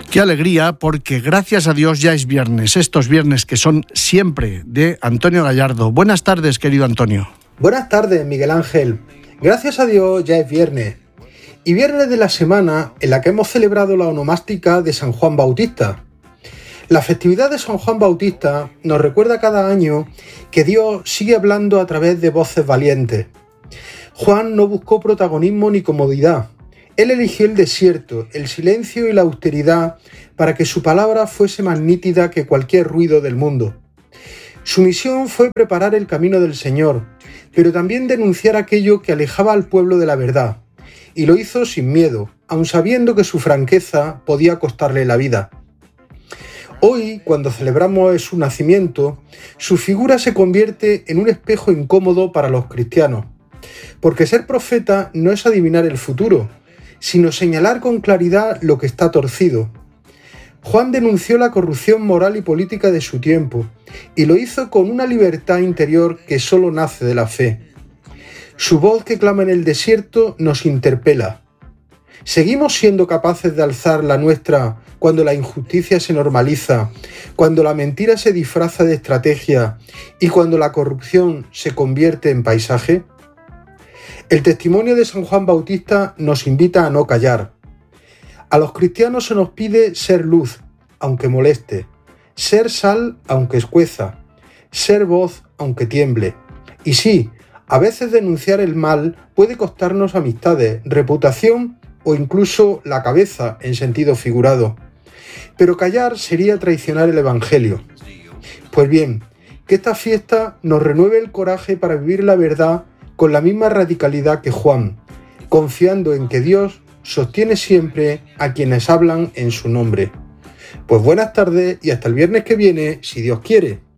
Qué alegría, porque gracias a Dios ya es viernes. Estos viernes que son siempre de Antonio Gallardo. Buenas tardes, querido Antonio. Buenas tardes, Miguel Ángel. Gracias a Dios ya es viernes. Y viernes de la semana en la que hemos celebrado la onomástica de San Juan Bautista. La festividad de San Juan Bautista nos recuerda cada año que Dios sigue hablando a través de voces valientes. Juan no buscó protagonismo ni comodidad. Él eligió el desierto, el silencio y la austeridad para que su palabra fuese más nítida que cualquier ruido del mundo. Su misión fue preparar el camino del Señor, pero también denunciar aquello que alejaba al pueblo de la verdad. Y lo hizo sin miedo, aun sabiendo que su franqueza podía costarle la vida. Hoy, cuando celebramos su nacimiento, su figura se convierte en un espejo incómodo para los cristianos. Porque ser profeta no es adivinar el futuro, sino señalar con claridad lo que está torcido. Juan denunció la corrupción moral y política de su tiempo, y lo hizo con una libertad interior que solo nace de la fe. Su voz que clama en el desierto nos interpela. ¿Seguimos siendo capaces de alzar la nuestra cuando la injusticia se normaliza, cuando la mentira se disfraza de estrategia y cuando la corrupción se convierte en paisaje? El testimonio de San Juan Bautista nos invita a no callar. A los cristianos se nos pide ser luz, aunque moleste, ser sal, aunque escueza, ser voz, aunque tiemble. Y sí, a veces denunciar el mal puede costarnos amistades, reputación o incluso la cabeza en sentido figurado. Pero callar sería traicionar el Evangelio. Pues bien, que esta fiesta nos renueve el coraje para vivir la verdad con la misma radicalidad que Juan, confiando en que Dios sostiene siempre a quienes hablan en su nombre. Pues buenas tardes y hasta el viernes que viene, si Dios quiere.